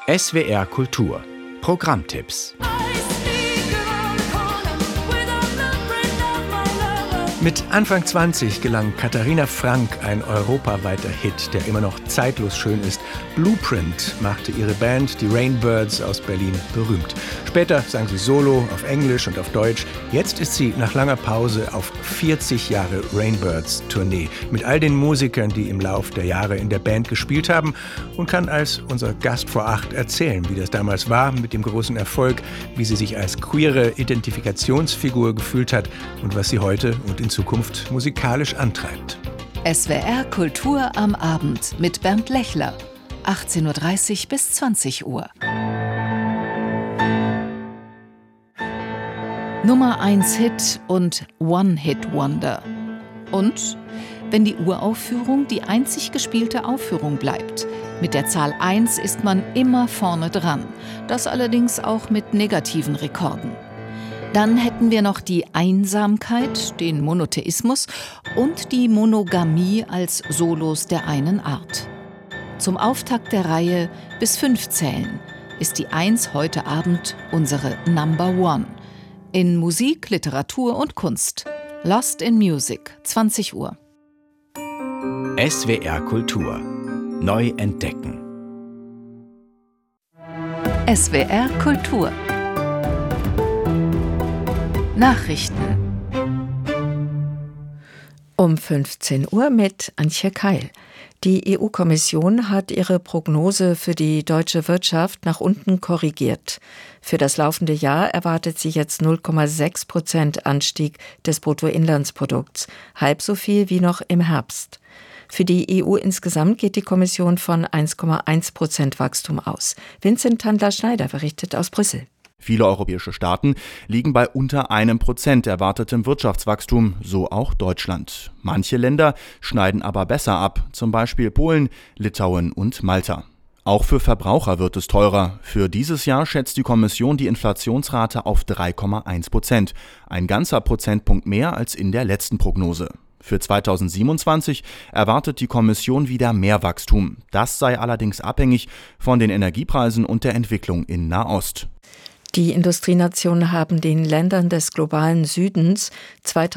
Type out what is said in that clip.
SWR Kultur Programmtipps. Mit Anfang 20 gelang Katharina Frank ein europaweiter Hit, der immer noch zeitlos schön ist. Blueprint machte ihre Band, die Rainbirds aus Berlin, berühmt. Später sang sie solo auf Englisch und auf Deutsch. Jetzt ist sie nach langer Pause auf 40 Jahre Rainbirds-Tournee mit all den Musikern, die im Lauf der Jahre in der Band gespielt haben, und kann als unser Gast vor 8 erzählen, wie das damals war mit dem großen Erfolg, wie sie sich als queere Identifikationsfigur gefühlt hat und was sie heute und in Zukunft musikalisch antreibt. SWR Kultur am Abend mit Bernd Lechler. 18:30 bis 20 Uhr. Nummer 1 Hit und One-Hit-Wonder. Und wenn die Uraufführung die einzig gespielte Aufführung bleibt. Mit der Zahl 1 ist man immer vorne dran. Das allerdings auch mit negativen Rekorden. Dann hätten wir noch die Einsamkeit, den Monotheismus und die Monogamie als Solos der einen Art. Zum Auftakt der Reihe bis 5 zählen ist die 1 heute Abend unsere Number One. In Musik, Literatur und Kunst. Lost in Music, 20 Uhr. SWR Kultur. Neu entdecken. SWR Kultur. Nachrichten. Um 15 Uhr mit Antje Keil. Die EU-Kommission hat ihre Prognose für die deutsche Wirtschaft nach unten korrigiert. Für das laufende Jahr erwartet sie jetzt 0,6% Anstieg des Bruttoinlandsprodukts, halb so viel wie noch im Herbst. Für die EU insgesamt geht die Kommission von 1,1% Wachstum aus. Vincent Tandler-Schneider berichtet aus Brüssel. Viele europäische Staaten liegen bei unter 1% erwartetem Wirtschaftswachstum, so auch Deutschland. Manche Länder schneiden aber besser ab, zum Beispiel Polen, Litauen und Malta. Auch für Verbraucher wird es teurer. Für dieses Jahr schätzt die Kommission die Inflationsrate auf 3,1%, ein ganzer Prozentpunkt mehr als in der letzten Prognose. Für 2027 erwartet die Kommission wieder mehr Wachstum. Das sei allerdings abhängig von den Energiepreisen und der Entwicklung in Nahost. Die Industrienationen haben den Ländern des globalen Südens